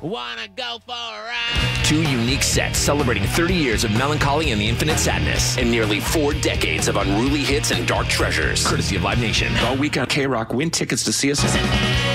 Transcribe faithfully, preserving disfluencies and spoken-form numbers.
Wanna go for a ride? Two unique sets celebrating thirty years of melancholy and the infinite sadness, and nearly four decades of unruly hits and dark treasures. Courtesy of Live Nation. All week on K-Rock, win tickets to see us.